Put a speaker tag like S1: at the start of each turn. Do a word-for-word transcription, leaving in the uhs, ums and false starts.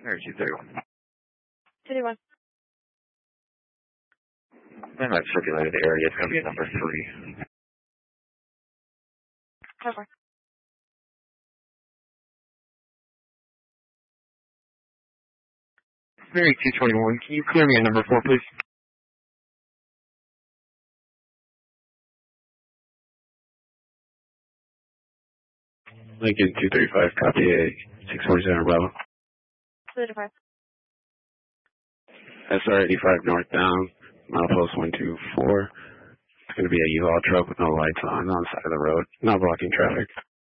S1: Mary two thirty-one.
S2: two thirty-one.
S1: And I've circulated the area. It's going to be a number three.
S2: Cover.
S1: Mary two twenty-one, can you clear me a number four, please? Lincoln two thirty-five, copy a six forty-seven Bravo.
S2: two thirty-five.
S1: S R eighty-five northbound, milepost one two four. It's going to be a U-Haul truck with no lights on on the side of the road, not blocking traffic.